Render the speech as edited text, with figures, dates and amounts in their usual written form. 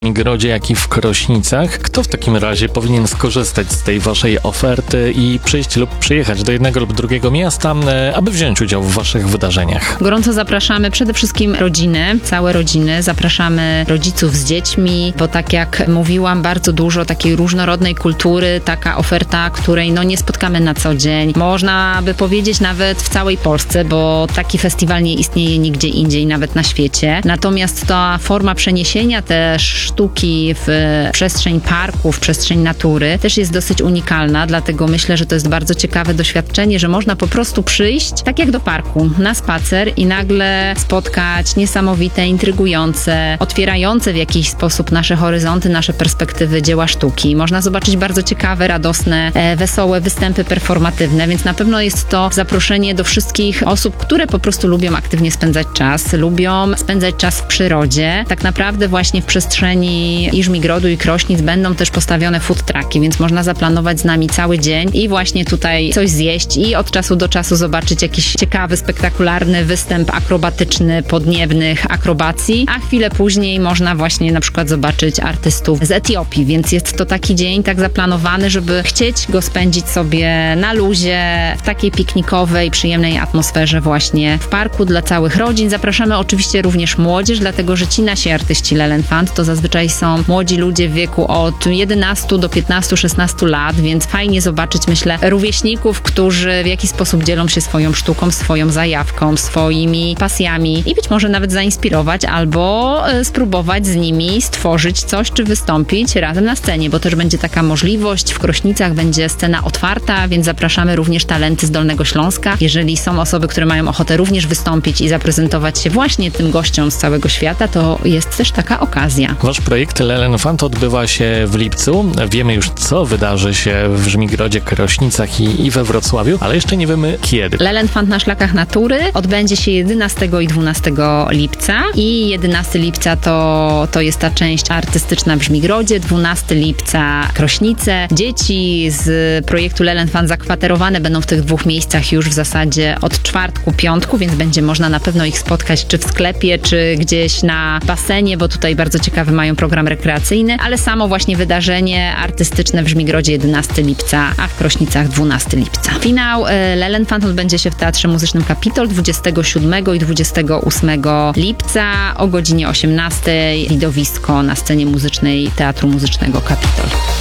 Żmigrodzie, jak i w Krośnicach. Kto w takim razie powinien skorzystać z tej waszej oferty i przyjść lub przyjechać do jednego lub drugiego miasta, aby wziąć udział w waszych wydarzeniach? Gorąco zapraszamy przede wszystkim rodziny, całe rodziny. Zapraszamy rodziców z dziećmi, bo tak jak mówiłam, bardzo dużo takiej różnorodnej kultury, taka oferta, której nie spotkamy na co dzień. Można by powiedzieć nawet w całej Polsce, bo taki festiwal nie istnieje nigdzie indziej, nawet na świecie. Natomiast ta forma przeniesienia też sztuki w przestrzeń parku, w przestrzeń natury też jest dosyć unikalna, dlatego myślę, że to jest bardzo ciekawe doświadczenie, że można po prostu przyjść, tak jak do parku, na spacer i nagle spotkać niesamowite, intrygujące, otwierające w jakiś sposób nasze horyzonty, nasze perspektywy dzieła sztuki. Można zobaczyć bardzo ciekawe, radosne, wesołe występy performatywne, więc na pewno jest to zaproszenie do wszystkich osób, które po prostu lubią aktywnie spędzać czas, lubią spędzać czas w przyrodzie. Tak naprawdę właśnie w przestrzeni i Żmigrodu, i Krośnic będą też postawione food trucki, więc można zaplanować z nami cały dzień i właśnie tutaj coś zjeść i od czasu do czasu zobaczyć jakiś ciekawy, spektakularny występ akrobatyczny, podniebnych akrobacji, a chwilę później można właśnie na przykład zobaczyć artystów z Etiopii, więc jest to taki dzień tak zaplanowany, żeby chcieć go spędzić sobie na luzie, w takiej piknikowej, przyjemnej atmosferze właśnie w parku dla całych rodzin. Zapraszamy oczywiście również młodzież, dlatego że ci nasi artyści Lelenfant to zazwyczaj są młodzi ludzie w wieku od 11 do 15-16 lat, więc fajnie zobaczyć, myślę, rówieśników, którzy w jakiś sposób dzielą się swoją sztuką, swoją zajawką, swoimi pasjami i być może nawet zainspirować albo spróbować z nimi stworzyć coś, czy wystąpić razem na scenie, bo też będzie taka możliwość. W Krośnicach będzie scena otwarta, więc zapraszamy również talenty z Dolnego Śląska. Jeżeli są osoby, które mają ochotę również wystąpić i zaprezentować się właśnie tym gościom z całego świata, to jest też taka okazja. Wasz projekt Lelenfant odbywa się w lipcu. Wiemy już, co wydarzy się w Żmigrodzie, Krośnicach i we Wrocławiu, ale jeszcze nie wiemy kiedy. Lelenfant na szlakach natury odbędzie się 11 i 12 lipca i 11 lipca to jest ta część artystyczna w Żmigrodzie, 12 lipca Krośnice. Dzieci z projektu Lelenfant zakwaterowane będą w tych dwóch miejscach już w zasadzie od czwartku, piątku, więc będzie można na pewno ich spotkać czy w sklepie, czy gdzieś na basenie, bo tutaj bardzo ciekawy mają program rekreacyjny, ale samo właśnie wydarzenie artystyczne w Żmigrodzie 11 lipca, a w Krośnicach 12 lipca. Finał Lelenfant odbędzie się w Teatrze Muzycznym Kapitol 27 i 28 lipca o godzinie 18. Widowisko na scenie muzycznej Teatru Muzycznego Kapitol.